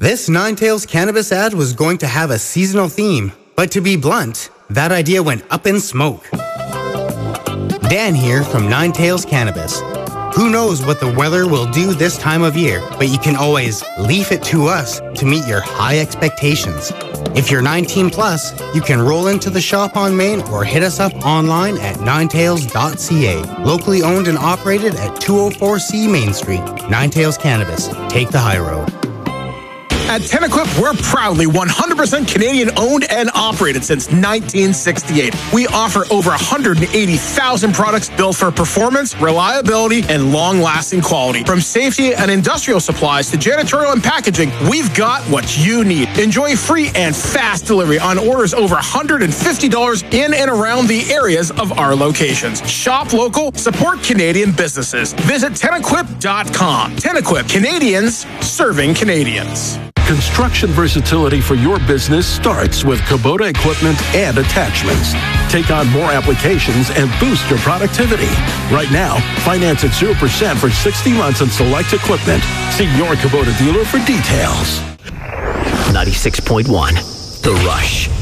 This Nine Tails Cannabis ad was going to have a seasonal theme, but to be blunt, that idea went up in smoke. Dan here from Nine Tails Cannabis. Who knows what the weather will do this time of year, but you can always leaf it to us to meet your high expectations. If you're 19 plus, you can roll into the shop on Main or hit us up online at ninetails.ca. Locally owned and operated at 204C Main Street. Nine Tails Cannabis. Take the high road. At TenEquip, we're proudly 100% Canadian-owned and operated since 1968. We offer over 180,000 products built for performance, reliability, and long-lasting quality. From safety and industrial supplies to janitorial and packaging, we've got what you need. Enjoy free and fast delivery on orders over $150 in and around the areas of our locations. Shop local, support Canadian businesses. Visit TenEquip.com. TenEquip, Canadians serving Canadians. Construction versatility for your business starts with Kubota equipment and attachments. Take on more applications and boost your productivity. Right now, finance at 0% for 60 months on select equipment. See your Kubota dealer for details. 96.1, The Rush.